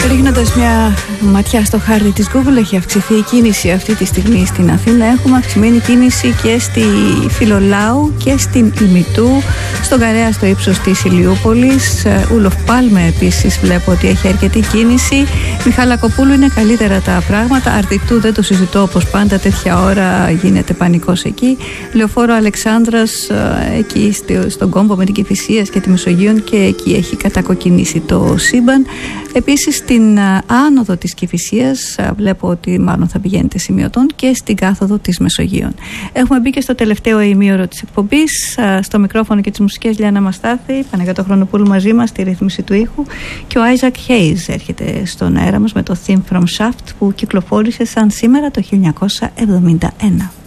Ρίχνοντας μια ματιά στο χάρτη της Google, έχει αυξηθεί η κίνηση αυτή τη στιγμή στην Αθήνα. Έχουμε αυξημένη κίνηση και στη Φιλολάου και στην Ιμητού, στον Καρέα στο ύψος της Ηλιούπολης. Ούλοφ Πάλμε επίσης βλέπω ότι έχει αρκετή κίνηση. Μιχαλακοπούλου είναι καλύτερα τα πράγματα. Αρτιτού δεν το συζητώ, όπως πάντα τέτοια ώρα γίνεται πανικός εκεί. Λεωφόρο Αλεξάνδρας εκεί στον κόμπο με την Κηφισίας και τη Μεσογείων, και εκεί έχει κατακοκκινήσει το σύμπαν. Επίσης στην άνοδο της Κηφισίας βλέπω ότι μάλλον θα πηγαίνετε σημειωτών, και στην κάθοδο της Μεσογείων. Έχουμε μπει και στο τελευταίο ημίωρο της εκπομπής. Στο μικρόφωνο και τις μουσικές Λιάννα Μαστάθη, Παναγιώτο Χρονοπούλου μαζί μας στη ρύθμιση του ήχου, και ο Isaac Hayes έρχεται στον αέρα μας με το Theme from Shaft, που κυκλοφόρησε σαν σήμερα το 1971.